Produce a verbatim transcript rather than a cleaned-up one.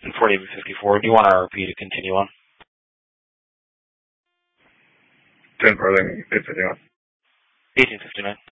and forty-eight fifty-four. Do you want our R P to continue on? ten Farthing, eight fifty-nine. eighteen fifty-nine.